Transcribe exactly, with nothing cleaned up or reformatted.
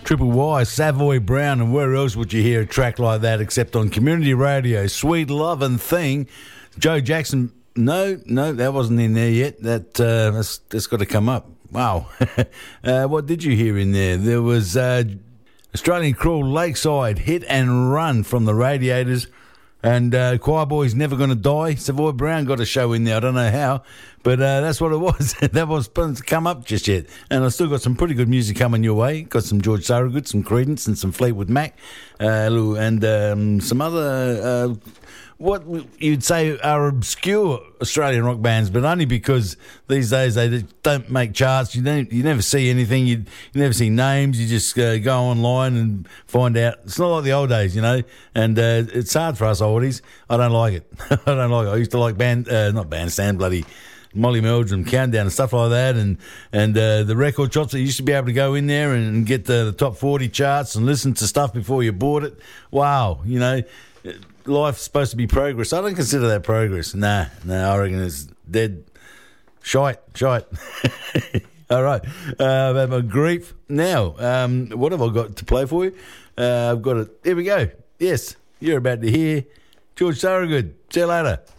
Triple Y, Savoy Brown, and where else would you hear a track like that except on community radio? Sweet Lovin' Thing. Joe Jackson, no, no, that wasn't in there yet. That, uh, that's, that's got to come up. Wow. uh, what did you hear in there? There was uh, Australian Crawl Lakeside, Hit and Run from the Radiators. And uh, Choir Boy's Never Gonna Die. Savoy Brown got a show in there. I don't know how, but uh, that's what it was. That was come up just yet. And I've still got some pretty good music coming your way. Got some George Thorogood, some Creedence, and some Fleetwood Mac, uh, and um, some other uh, what you'd say are obscure Australian rock bands, but only because these days they don't make charts. You don't, you never see anything. You, you never see names. You just uh, go online and find out. It's not like the old days, you know. And uh, it's hard for us oldies. I don't like it. I don't like it. I used to like band, uh, not bandstand, bloody Molly Meldrum, Countdown and stuff like that, and and uh, the record shops that you used to be able to go in there and get the, the top forty charts and listen to stuff before you bought it. Wow, you know. Life's supposed to be progress. I don't consider that progress. Nah, nah, I reckon it's dead. Shite, shite. All right. Uh, I've had my grief. Now, um, what have I got to play for you? Uh, I've got it. Here we go. Yes, you're about to hear George Thorogood. See you later.